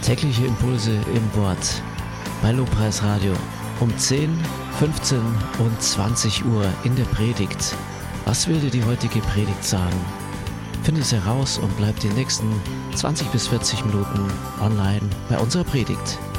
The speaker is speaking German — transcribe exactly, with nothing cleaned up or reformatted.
Tägliche Impulse im Wort bei Lobpreis Radio um zehn, fünfzehn und zwanzig Uhr in der Predigt. Was will dir die heutige Predigt sagen? Finde es heraus und bleib die nächsten zwanzig bis vierzig Minuten online bei unserer Predigt.